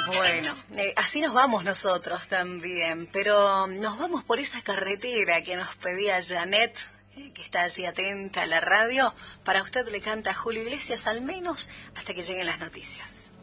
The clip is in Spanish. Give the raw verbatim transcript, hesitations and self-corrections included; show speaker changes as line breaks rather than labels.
Bueno, eh, así nos vamos nosotros también, pero nos vamos por esa carretera que nos pedía Janet, eh, que está allí atenta a la radio. Para usted le canta Julio Iglesias, al menos hasta que lleguen las noticias.